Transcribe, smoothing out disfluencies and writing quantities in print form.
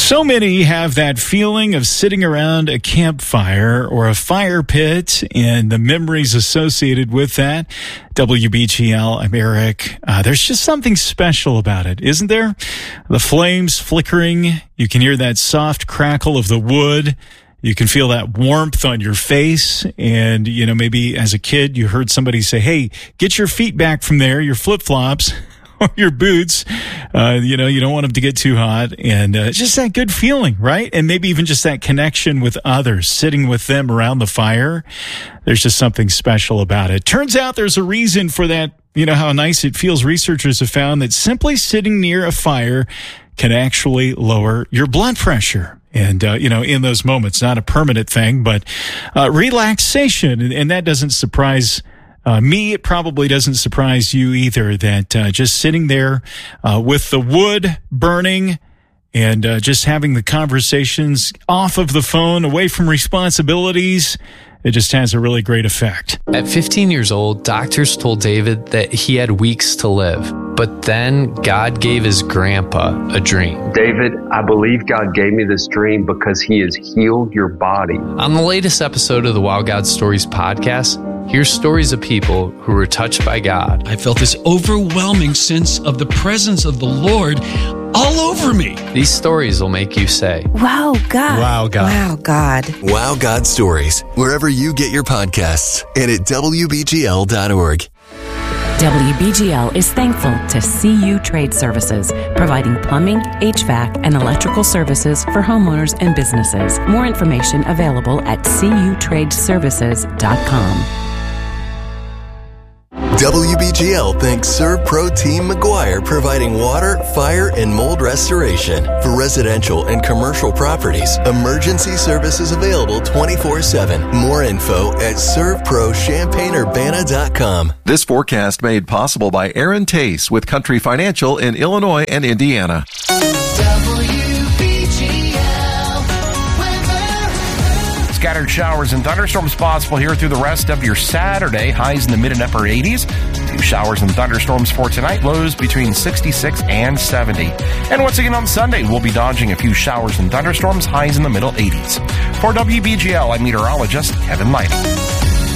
So many have that feeling of sitting around a campfire or a fire pit and the memories associated with that. WBGL, I'm Eric. There's just something special about it, isn't there? The flames flickering. You can hear that soft crackle of the wood. You can feel that warmth on your face. And, you know, maybe as a kid, you heard somebody say, hey, get your feet back from there, your flip-flops. Or your boots, you don't want them to get too hot, and just that good feeling, right? And maybe even just that connection with others, sitting with them around the fire. There's just something special about it. Turns out there's a reason for that, how nice it feels. Researchers have found that simply sitting near a fire can actually lower your blood pressure. And, in those moments, not a permanent thing, but relaxation. And that doesn't surprise me. It probably doesn't surprise you either that just sitting there with the wood burning and just having the conversations off of the phone, away from responsibilities, it just has a really great effect. At 15 years old, doctors told David that he had weeks to live. But then God gave his grandpa a dream. David, I believe God gave me this dream because he has healed your body. On the latest episode of the Wow God Stories podcast, here's stories of people who were touched by God. I felt this overwhelming sense of the presence of the Lord all over me. These stories will make you say, Wow, God. Wow, God. Wow, God. Wow, God Stories, wherever you get your podcasts and at WBGL.org. WBGL is thankful to CU Trade Services, providing plumbing, HVAC, and electrical services for homeowners and businesses. More information available at cutradeservices.com. WBGL thanks ServPro Team McGuire, providing water, fire, and mold restoration. For residential and commercial properties, emergency services available 24/7. More info at ServProChampaignUrbana.com. This forecast made possible by Aaron Tace with Country Financial in Illinois and Indiana. Scattered showers and thunderstorms possible here through the rest of your Saturday. Highs in the mid and upper 80s. A few showers and thunderstorms for tonight. Lows between 66 and 70. And once again on Sunday, we'll be dodging a few showers and thunderstorms. Highs in the middle 80s. For WBGL, I'm meteorologist Kevin Lighty.